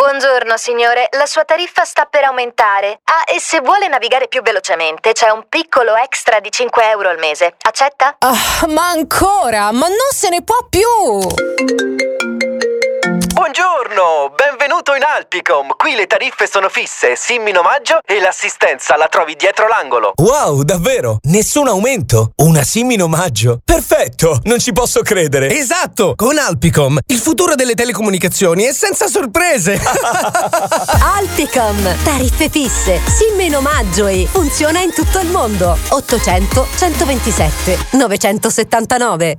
Buongiorno signore, la sua tariffa sta per aumentare. Ah, e se vuole navigare più velocemente c'è un piccolo extra di 5 euro al mese. Accetta? Ma ancora? Ma non se ne può più! Buongiorno, benvenuto in Alpicom. Qui le tariffe sono fisse, SIM in omaggio e l'assistenza la trovi dietro l'angolo. Wow, davvero? Nessun aumento? Una SIM in omaggio? Perfetto, non ci posso credere. Esatto, con Alpicom, il futuro delle telecomunicazioni è senza sorprese. Alpicom, tariffe fisse, SIM in omaggio e funziona in tutto il mondo. 800 127 979.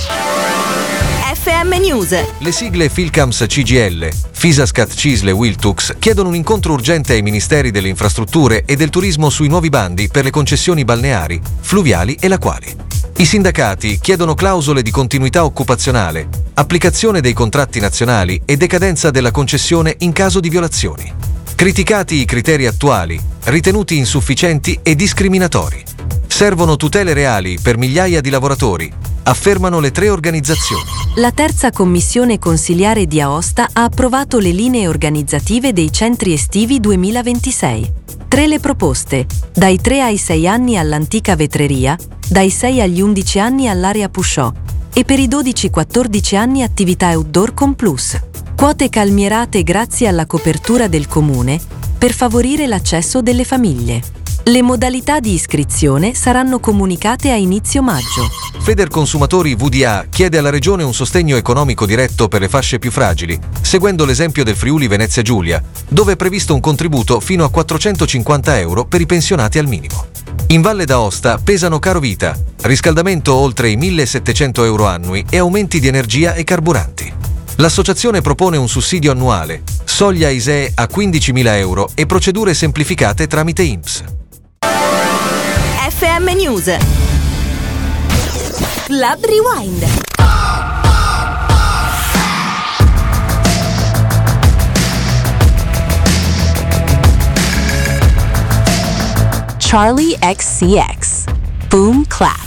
FM News. Le sigle Philcams CGL, Fisascat Cisle Wiltux chiedono un incontro urgente ai ministeri delle infrastrutture e del turismo sui nuovi bandi per le concessioni balneari, fluviali e lacuali. I sindacati chiedono clausole di continuità occupazionale, applicazione dei contratti nazionali e decadenza della concessione in caso di violazioni. Criticati i criteri attuali, ritenuti insufficienti e discriminatori. Servono tutele reali per migliaia di lavoratori, affermano le 3 organizzazioni. La terza commissione consiliare di Aosta ha approvato le linee organizzative dei centri estivi 2026. 3 le proposte, dai 3 ai 6 anni all'antica vetreria, dai 6 agli 11 anni all'area Pusciò e per i 12-14 anni attività outdoor con plus. Quote calmierate grazie alla copertura del comune per favorire l'accesso delle famiglie. Le modalità di iscrizione saranno comunicate a inizio maggio. Federconsumatori VDA chiede alla Regione un sostegno economico diretto per le fasce più fragili, seguendo l'esempio del Friuli Venezia Giulia, dove è previsto un contributo fino a 450 euro per i pensionati al minimo. In Valle d'Aosta pesano caro vita, riscaldamento oltre i 1.700 euro annui e aumenti di energia e carburanti. L'associazione propone un sussidio annuale, soglia ISEE a 15.000 euro e procedure semplificate tramite INPS. FM News. Club Rewind. Charlie XCX. Boom Clap.